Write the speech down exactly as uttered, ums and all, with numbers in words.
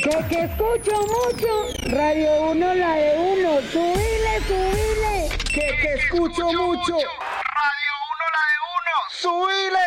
Que que escucho mucho, Radio Uno la de uno, subile, subile. Que que escucho mucho, Radio Uno la de uno, subile.